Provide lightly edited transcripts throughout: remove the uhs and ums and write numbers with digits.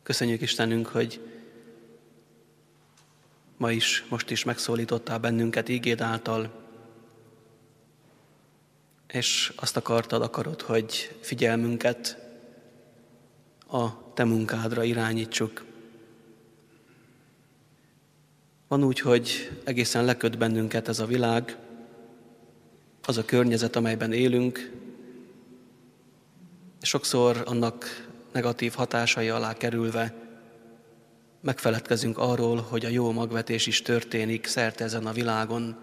Köszönjük Istenünk, hogy most is megszólítottál bennünket ígéd által, és azt akarod, hogy figyelmünket a te munkádra irányítsuk. Van úgy, hogy egészen leköt bennünket ez a világ, az a környezet, amelyben élünk, és sokszor annak negatív hatásai alá kerülve megfeledkezünk arról, hogy a jó magvetés is történik szerte ezen a világon,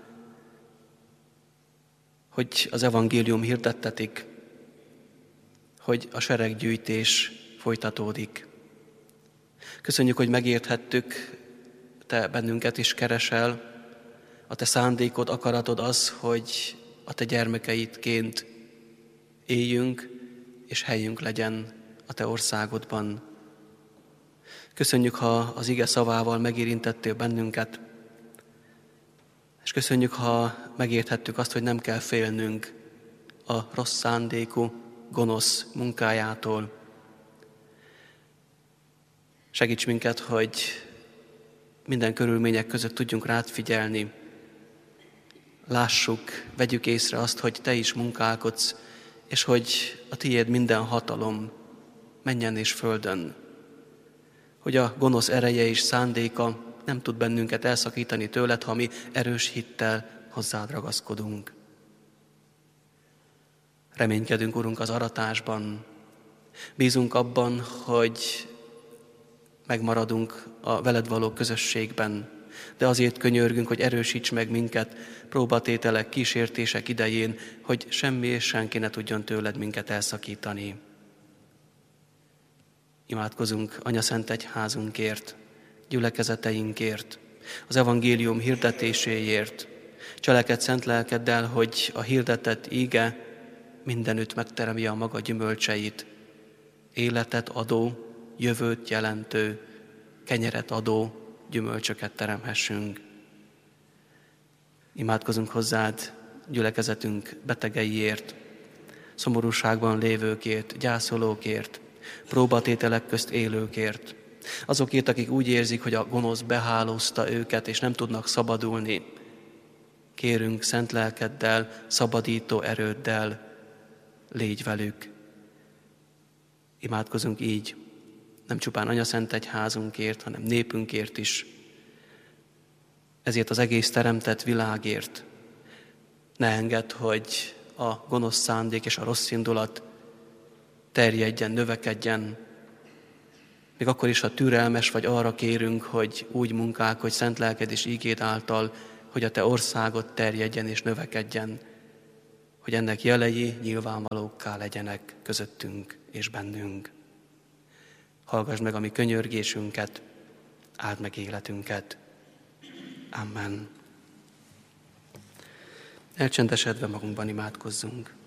hogy az evangélium hirdettetik, hogy a sereggyűjtés folytatódik. Köszönjük, hogy megérthettük, te bennünket is keresel, a te szándékod, akaratod az, hogy a te gyermekeidként éljünk, és helyünk legyen a te országodban. Köszönjük, ha az ige szavával megérintettél bennünket, és köszönjük, ha megérthettük azt, hogy nem kell félnünk a rossz szándékú, gonosz munkájától. Segíts minket, hogy minden körülmények között tudjunk rád figyelni. Lássuk, vegyük észre azt, hogy te is munkálkodsz, és hogy a tiéd minden hatalom mennyen és földön. Hogy a gonosz ereje és szándéka nem tud bennünket elszakítani tőled, ha mi erős hittel hozzád ragaszkodunk. Reménykedünk, Urunk, az aratásban. Bízunk abban, hogy megmaradunk a veled való közösségben, de azért könyörgünk, hogy erősíts meg minket próbatételek, kísértések idején, hogy semmi és senki ne tudjon tőled minket elszakítani. Imádkozunk Anyaszent Egyházunkért, gyülekezeteinkért, az evangélium hirdetéséért. Cselekedj szent lelkeddel, hogy a hirdetett íge mindenütt megteremje a maga gyümölcseit, életet adó, jövőt jelentő, kenyeret adó gyümölcsöket teremhessünk. Imádkozunk hozzád gyülekezetünk betegeiért, szomorúságban lévőkért, gyászolókért, próbatételek közt élőkért, azokért, akik úgy érzik, hogy a gonosz behálózta őket, és nem tudnak szabadulni. Kérünk szent lelkeddel, szabadító erőddel, légy velük. Imádkozunk így, nem csupán Anyaszent Egyházunkért, hanem népünkért is, ezért az egész teremtett világért. Ne engedd, hogy a gonosz szándék és a rossz indulat terjedjen, növekedjen. Még akkor is, ha türelmes vagy, arra kérünk, hogy úgy munkálkodj szent lelked és ígéd által, hogy a te országod terjedjen és növekedjen, hogy ennek jelei nyilvánvalókká legyenek közöttünk és bennünk. Hallgass meg a mi könyörgésünket, áld meg életünket. Amen. Elcsendesedve magunkban imádkozzunk.